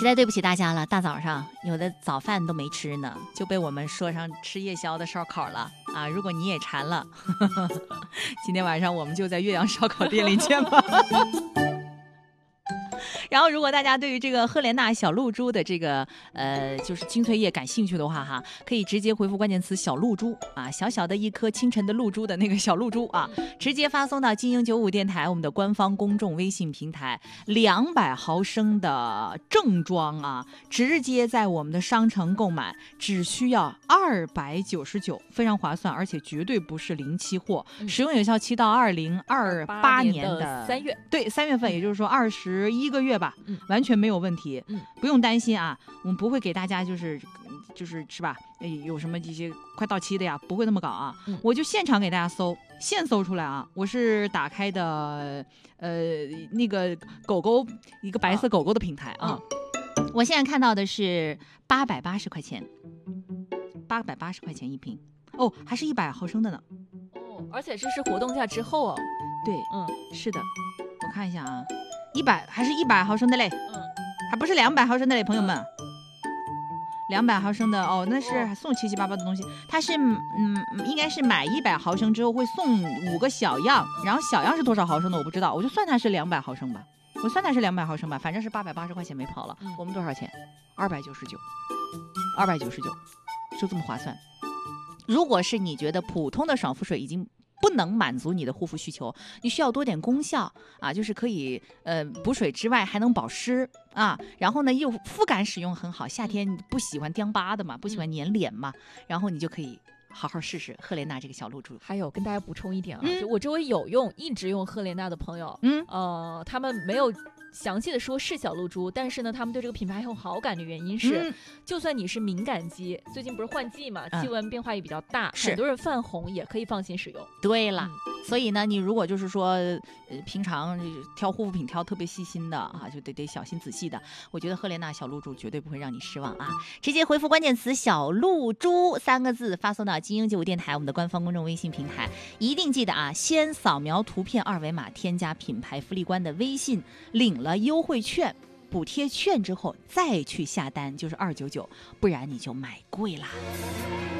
实在对不起大家了，大早上有的早饭都没吃呢，就被我们说上吃夜宵的烧烤了啊！如果你也馋了，今天晚上我们就在岳阳烧烤店里见吧。然后，如果大家对于这个赫莲娜小露珠的这个就是精粹液感兴趣的话哈，可以直接回复关键词小露珠啊，小小的一颗清晨的露珠的那个小露珠啊，直接发送到金鹰95电台我们的官方公众微信平台，200毫升的正装啊，直接在我们的商城购买，只需要299，非常划算，而且绝对不是零期货，使用有效期到2028年的 3月， 对，3月份，也就是说21个月吧，完全没有问题，不用担心啊，我们不会给大家就是是吧？有什么一些快到期的呀，不会那么搞啊，我就现场给大家现搜出来啊，我是打开的那个狗狗一个白色狗狗的平台啊，我现在看到的是880块钱，880块钱一瓶，哦，还是100毫升的呢， 哦，而且这是活动价之后哦， 对，是的，我看一下啊。还是100毫升的嘞，还不是200毫升的嘞，朋友们，200毫升的哦，那是送七七八八的东西，它是应该是买100毫升之后会送5个小样，然后小样是多少毫升的我不知道，我就算它是200毫升吧，反正是880块钱没跑了，我们多少钱？299，就这么划算。如果是你觉得普通的爽肤水已经不能满足你的护肤需求，你需要多点功效啊，就是可以补水之外还能保湿啊，然后呢又肤感使用很好，夏天不喜欢颠疤的嘛，不喜欢粘脸嘛，然后你就可以好好试试赫莲娜这个小露珠。 还有跟大家补充一点啊，就我周围一直用赫莲娜的朋友，他们没有详细的说是小露珠，但是呢他们对这个品牌很有好感的原因是，就算你是敏感肌，最近不是换季嘛，气温变化也比较大，很多人泛红也可以放心使用。 对了，所以呢你如果就是说平常挑护肤品挑特别细心的啊，就得小心仔细的，我觉得赫莲娜小露珠绝对不会让你失望啊！直接回复关键词小露珠3个字发送到金鹰95电台我们的官方公众微信平台，一定记得啊，先扫描图片2维码添加品牌福利官的微信，领了优惠券补贴券之后再去下单就是299，不然你就买贵啦。